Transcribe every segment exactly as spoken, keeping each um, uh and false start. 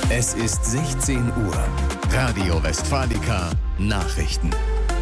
Es ist sechzehn Uhr. Radio Westfalica Nachrichten.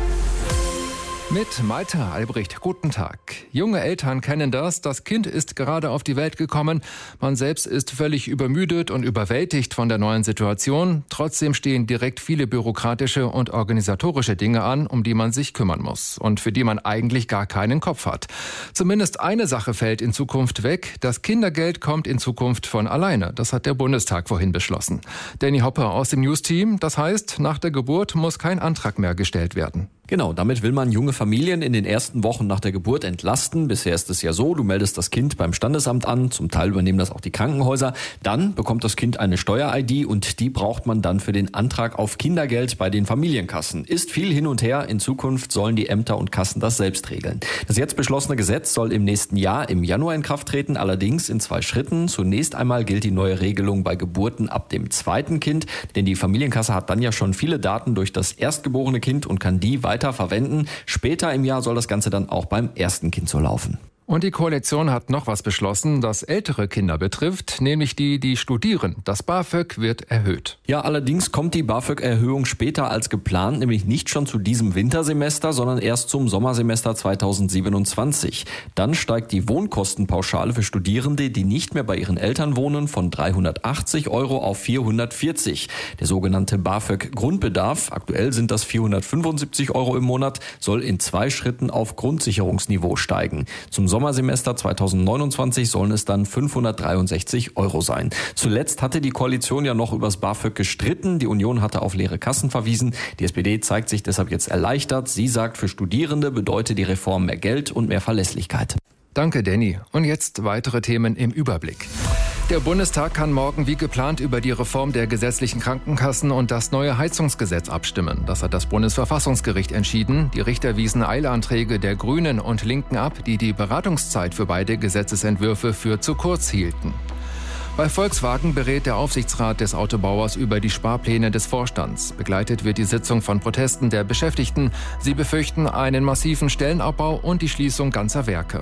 Mit Malte Albrecht, guten Tag. Junge Eltern kennen das, das Kind ist gerade auf die Welt gekommen, man selbst ist völlig übermüdet und überwältigt von der neuen Situation. Trotzdem stehen direkt viele bürokratische und organisatorische Dinge an, um die man sich kümmern muss und für die man eigentlich gar keinen Kopf hat. Zumindest eine Sache fällt in Zukunft weg, das Kindergeld kommt in Zukunft von alleine. Das hat der Bundestag vorhin beschlossen. Danny Hoppe aus dem News-Team, das heißt, nach der Geburt muss kein Antrag mehr gestellt werden. Genau, damit will man junge Familien in den ersten Wochen nach der Geburt entlasten. Bisher ist es ja so, du meldest das Kind beim Standesamt an, zum Teil übernehmen das auch die Krankenhäuser. Dann bekommt das Kind eine Steuer-I D und die braucht man dann für den Antrag auf Kindergeld bei den Familienkassen. Ist viel hin und her, in Zukunft sollen die Ämter und Kassen das selbst regeln. Das jetzt beschlossene Gesetz soll im nächsten Jahr im Januar in Kraft treten, allerdings in zwei Schritten. Zunächst einmal gilt die neue Regelung bei Geburten ab dem zweiten Kind, denn die Familienkasse hat dann ja schon viele Daten durch das erstgeborene Kind und kann die weiter verwenden. Später im Jahr soll das Ganze dann auch beim ersten Kind so laufen. Und die Koalition hat noch was beschlossen, das ältere Kinder betrifft, nämlich die, die studieren. Das BAföG wird erhöht. Ja, allerdings kommt die BAföG-Erhöhung später als geplant, nämlich nicht schon zu diesem Wintersemester, sondern erst zum Sommersemester zweitausendsiebenundzwanzig. Dann steigt die Wohnkostenpauschale für Studierende, die nicht mehr bei ihren Eltern wohnen, von dreihundertachtzig Euro auf vierhundertvierzig. Der sogenannte BAföG-Grundbedarf, aktuell sind das vierhundertfünfundsiebzig Euro im Monat, soll in zwei Schritten auf Grundsicherungsniveau steigen. Zum Sommersemester zweitausendneunundzwanzig sollen es dann fünfhundertdreiundsechzig Euro sein. Zuletzt hatte die Koalition ja noch übers BAföG gestritten. Die Union hatte auf leere Kassen verwiesen. Die S P D zeigt sich deshalb jetzt erleichtert. Sie sagt, für Studierende bedeutet die Reform mehr Geld und mehr Verlässlichkeit. Danke, Danny. Und jetzt weitere Themen im Überblick. Der Bundestag kann morgen wie geplant über die Reform der gesetzlichen Krankenkassen und das neue Heizungsgesetz abstimmen. Das hat das Bundesverfassungsgericht entschieden. Die Richter wiesen Eilanträge der Grünen und Linken ab, die die Beratungszeit für beide Gesetzesentwürfe für zu kurz hielten. Bei Volkswagen berät der Aufsichtsrat des Autobauers über die Sparpläne des Vorstands. Begleitet wird die Sitzung von Protesten der Beschäftigten. Sie befürchten einen massiven Stellenabbau und die Schließung ganzer Werke.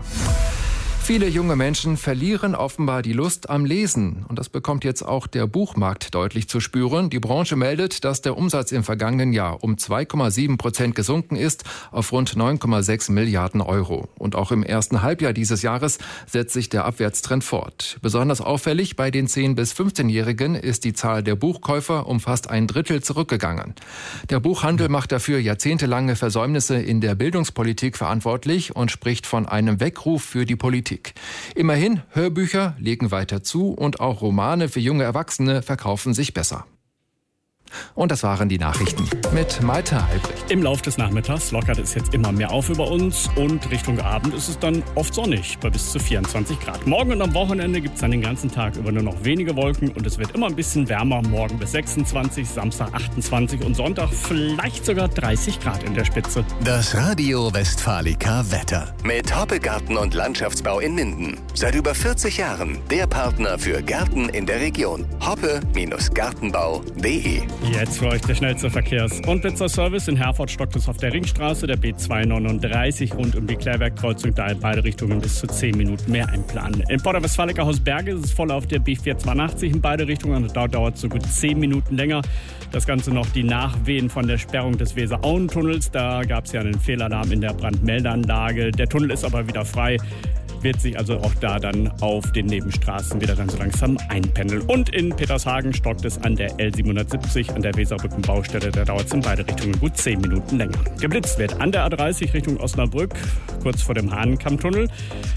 Viele junge Menschen verlieren offenbar die Lust am Lesen. Und das bekommt jetzt auch der Buchmarkt deutlich zu spüren. Die Branche meldet, dass der Umsatz im vergangenen Jahr um zwei Komma sieben Prozent gesunken ist auf rund neun Komma sechs Milliarden Euro. Und auch im ersten Halbjahr dieses Jahres setzt sich der Abwärtstrend fort. Besonders auffällig bei den zehn- bis fünfzehnjährigen ist die Zahl der Buchkäufer um fast ein Drittel zurückgegangen. Der Buchhandel macht dafür jahrzehntelange Versäumnisse in der Bildungspolitik verantwortlich und spricht von einem Weckruf für die Politik. Immerhin, Hörbücher legen weiter zu und auch Romane für junge Erwachsene verkaufen sich besser. Und das waren die Nachrichten mit Malte Albrecht. Im Lauf des Nachmittags lockert es jetzt immer mehr auf über uns und Richtung Abend ist es dann oft sonnig bei bis zu vierundzwanzig Grad. Morgen und am Wochenende gibt es dann den ganzen Tag über nur noch wenige Wolken und es wird immer ein bisschen wärmer. Morgen bis sechsundzwanzig, Samstag achtundzwanzig und Sonntag vielleicht sogar dreißig Grad in der Spitze. Das Radio Westfalica Wetter mit Hoppe Garten und Landschaftsbau in Minden. Seit über vierzig Jahren der Partner für Gärten in der Region. hoppe Gartenbau punkt de. Jetzt für euch der schnellste Verkehrs- und Blitzerservice. In Herford stockt es auf der Ringstraße, der B zweihundertneununddreißig rund um die Klärwerkkreuzung, da in beide Richtungen bis zu zehn Minuten mehr einplanen. In Porta Westfalica Hausberge ist es voll auf der B vierhundertzweiundachtzig in beide Richtungen und da dauert es so gut zehn Minuten länger. Das Ganze noch die Nachwehen von der Sperrung des Weser-Auen-Tunnels. Da gab es ja einen Fehlalarm in der Brandmeldeanlage. Der Tunnel ist aber wieder frei. Wird sich also auch da dann auf den Nebenstraßen wieder dann so langsam einpendeln. Und in Petershagen stockt es an der L siebenhundertsiebzig, an der Weserbrückenbaustelle. Da dauert es in beide Richtungen gut zehn Minuten länger. Geblitzt wird an der A dreißig Richtung Osnabrück, kurz vor dem Hahnenkammtunnel.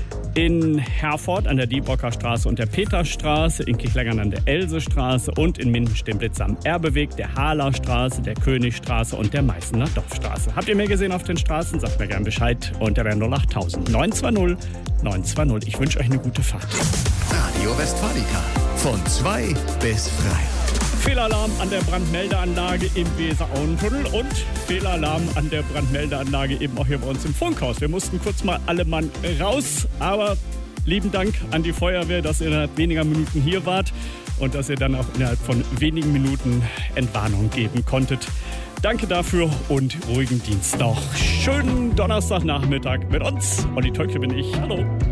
In Herford an der Diebrocker Straße und der Peterstraße, in Kirchlengern an der Elsestraße und in Minden stehen Blitze am Erbeweg, der Haaler Straße, der Königstraße und der Meißener Dorfstraße. Habt ihr mehr gesehen auf den Straßen? Sagt mir gern Bescheid unter der null acht null null neun zwei null neun zwei null. Ich wünsche euch eine gute Fahrt. Radio Westfalica von zwei bis drei. Fehlalarm an der Brandmeldeanlage im Weser-Auen-Tunnel und Fehlalarm an der Brandmeldeanlage eben auch hier bei uns im Funkhaus. Wir mussten kurz mal alle Mann raus, aber lieben Dank an die Feuerwehr, dass ihr innerhalb weniger Minuten hier wart und dass ihr dann auch innerhalb von wenigen Minuten Entwarnung geben konntet. Danke dafür und ruhigen Dienst noch. Schönen Donnerstagnachmittag mit uns. Olli Tölke bin ich. Hallo.